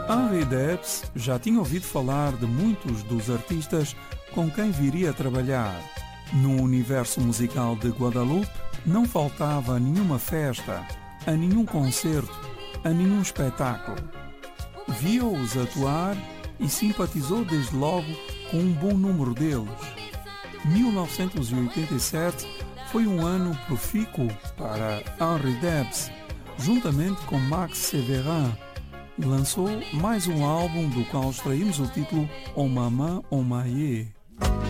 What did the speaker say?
Henri Debs já tinha ouvido falar de muitos dos artistas com quem viria a trabalhar. No universo musical de Guadalupe não faltava a nenhuma festa, a nenhum concerto, a nenhum espetáculo. Viu-os atuar e simpatizou desde logo com um bom número deles. 1987 foi um ano profícuo para Henri Debs, juntamente com Max Severin, e lançou mais um álbum do qual extraímos o título On Maman On Maillé.